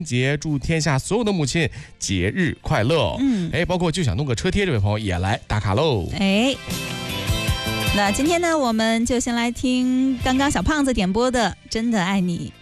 节，祝天下所有的母亲节日快乐。包括就想弄个车贴这位朋友也来打卡喽。 那今天呢，我们就先来听刚刚小胖子点播的《真的爱你》。